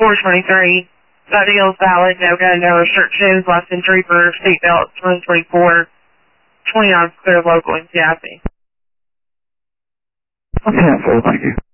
423. That deal's valid, no gun, no restrictions, less than trooper, seatbelt, 124, 29 clear local in Tallahassee. Okay, thank you.